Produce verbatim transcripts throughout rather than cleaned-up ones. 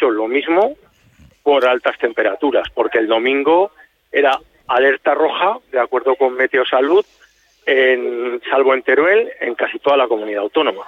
hecho lo mismo por altas temperaturas, porque el domingo era alerta roja, de acuerdo con Meteosalud, en, salvo en Teruel, en casi toda la comunidad autónoma.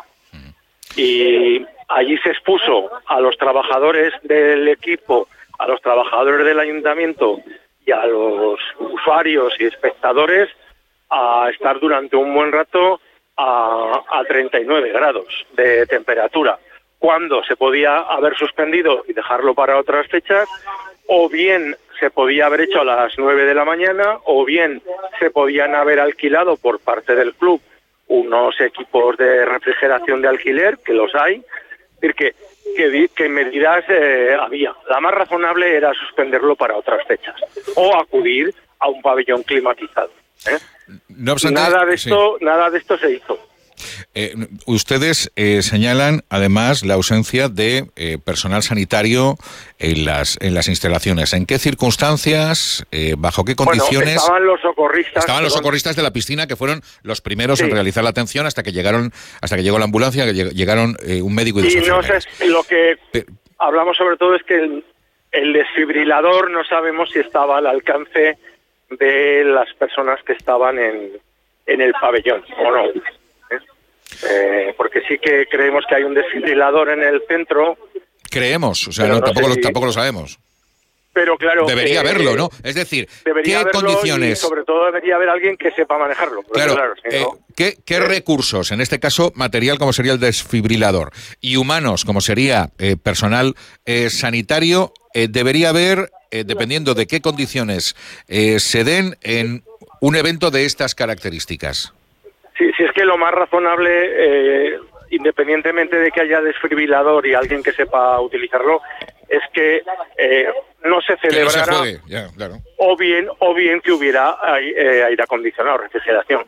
Y allí se expuso a los trabajadores del equipo, a los trabajadores del ayuntamiento y a los usuarios y espectadores a estar durante un buen rato a, a treinta y nueve grados de temperatura, cuando se podía haber suspendido y dejarlo para otras fechas, o bien se podía haber hecho a las nueve de la mañana, o bien se podían haber alquilado por parte del club unos equipos de refrigeración de alquiler, que los hay. Es decir, que, que, que medidas eh, había. La más razonable era suspenderlo para otras fechas, o acudir a un pabellón climatizado, ¿eh? No obstante, nada de esto, sí. nada de esto se hizo. Eh, ustedes eh, señalan además la ausencia de eh, personal sanitario en las en las instalaciones. ¿En qué circunstancias, eh, bajo qué condiciones? Bueno, estaban los socorristas. Estaban los perdón. socorristas de la piscina, que fueron los primeros Sí. en realizar la atención hasta que llegaron, hasta que llegó la ambulancia, que llegaron eh, un médico y dos Y no enfermeras. sé, lo que Pero, hablamos sobre todo es que el, el desfibrilador no sabemos si estaba al alcance de las personas que estaban en, en el pabellón o no. ¿eh? Eh, porque sí que creemos que hay un desfibrilador en el centro. creemos, o sea, Pero no, no tampoco, sé lo, si- tampoco lo sabemos. Pero claro, Debería eh, haberlo, ¿no? Es decir, debería ¿qué haberlo condiciones? y sobre todo debería haber alguien que sepa manejarlo. porque Claro, claro, si eh, no- ¿qué, qué recursos, en este caso material como sería el desfibrilador, y humanos como sería eh, personal eh, sanitario, eh, debería haber, eh, dependiendo de qué condiciones eh, se den en un evento de estas características? Sí, sí, es que lo más razonable, eh, independientemente de que haya desfibrilador y alguien que sepa utilizarlo, es que eh, no se Que no se celebrara, juegue, ya, claro. o bien o bien que hubiera ai- eh, aire acondicionado, refrigeración.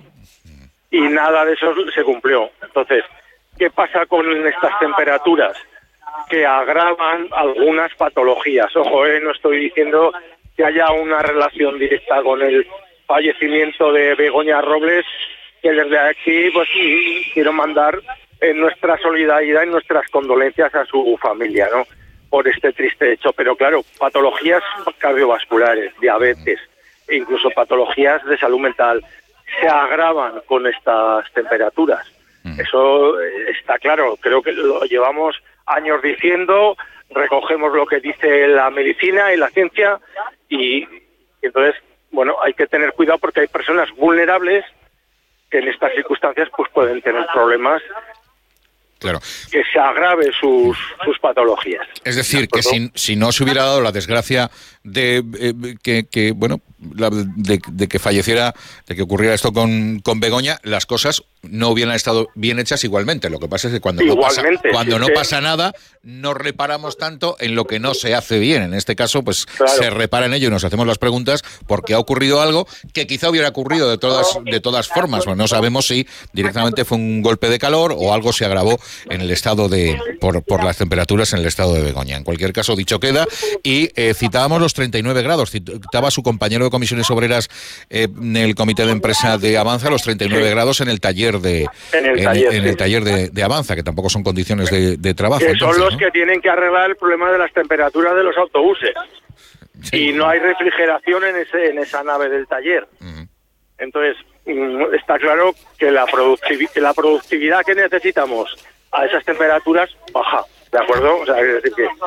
Y nada de eso se cumplió. Entonces, ¿qué pasa con estas temperaturas? Que agravan algunas patologías. Ojo, eh, no estoy diciendo que haya una relación directa con el fallecimiento de Begoña Robles, que desde aquí pues mm, quiero mandar eh, nuestra solidaridad y nuestras condolencias a su familia, ¿no?, por este triste hecho. Pero claro, patologías cardiovasculares, diabetes e incluso patologías de salud mental se agravan con estas temperaturas. Mm. Eso eh, está claro, creo que lo llevamos años diciendo, recogemos lo que dice la medicina y la ciencia, y, y entonces, bueno, hay que tener cuidado porque hay personas vulnerables que en estas circunstancias pues pueden tener problemas, Claro. que se agrave sus, sus patologías. Es decir, ¿De que acuerdo? si, si no se hubiera dado la desgracia de eh, que, que, bueno, la- de, de que falleciera, de que ocurriera esto con, con Begoña, las cosas no hubieran estado bien hechas igualmente. Lo que pasa es que cuando no pasa, Igualmente, cuando sí, no sí. pasa nada, no reparamos tanto en lo que no se hace bien. En este caso, pues Claro. se repara en ello y nos hacemos las preguntas porque ha ocurrido algo que quizá hubiera ocurrido de todas, de todas formas. Bueno, no sabemos si directamente fue un golpe de calor o algo se agravó en el estado de, por, por las temperaturas en el estado de Begoña. En cualquier caso, dicho queda, y eh, citábamos los treinta y nueve grados, citaba su compañero de comisiones obreras eh, en el comité de empresa de Avanza, los treinta y nueve Sí. grados en el taller de En el en, taller, en sí. el taller de, de Avanza, que tampoco son condiciones de, de trabajo. Que entonces, son los ¿no? que tienen que arreglar el problema de las temperaturas de los autobuses. Sí. Y no hay refrigeración en ese en esa nave del taller. Ujú. Entonces, mm, está claro que la, productivi- que la productividad que necesitamos a esas temperaturas baja, ¿de acuerdo? O sea, es decir que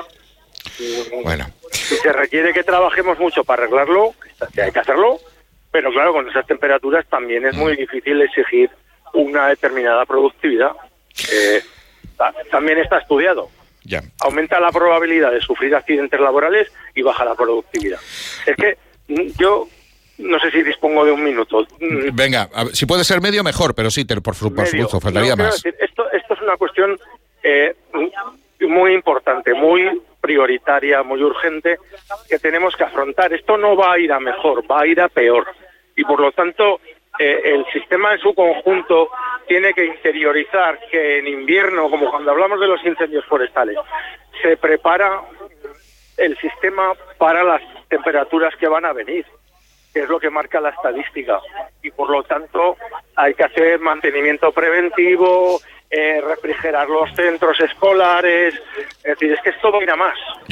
mm, Bueno, si se requiere que trabajemos mucho para arreglarlo, que hay que hacerlo, pero claro, con esas temperaturas también es muy difícil exigir una determinada productividad. Eh, ta- también está estudiado. ya. Aumenta la probabilidad de sufrir accidentes laborales y baja la productividad. Es que mm, yo no sé si dispongo de un minuto. Mm, Venga, a ver, si puede ser medio, mejor, pero sí, te- por, por medio. supuesto, faltaría No, quiero más. decir, esto, esto es una cuestión eh, muy importante, muy prioritaria, muy urgente, que tenemos que afrontar. Esto no va a ir a mejor, va a ir a peor. Y por lo tanto, eh, el sistema en su conjunto tiene que interiorizar que en invierno, como cuando hablamos de los incendios forestales, se prepara el sistema para las temperaturas que van a venir, que es lo que marca la estadística. Y por lo tanto hay que hacer mantenimiento preventivo, eh, refrigerar los centros escolares, es decir, es que esto va a ir a más.